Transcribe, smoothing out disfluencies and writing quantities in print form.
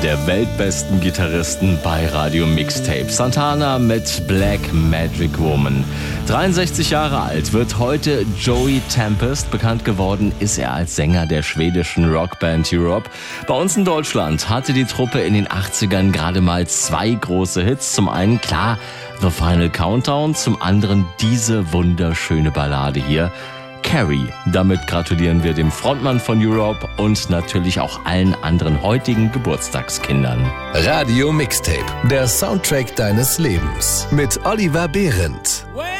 der weltbesten Gitarristen bei Radio Mixtape. Santana mit Black Magic Woman. 63 Jahre alt wird heute Joey Tempest. Bekannt geworden ist er als Sänger der schwedischen Rockband Europe. Bei uns in Deutschland hatte die Truppe in den 80ern gerade mal 2 große Hits. Zum einen, klar, The Final Countdown, zum anderen diese wunderschöne Ballade hier, Carrie. Damit gratulieren wir dem Frontmann von Europe und natürlich auch allen anderen heutigen Geburtstagskindern. Radio Mixtape, der Soundtrack deines Lebens mit Oliver Behrendt.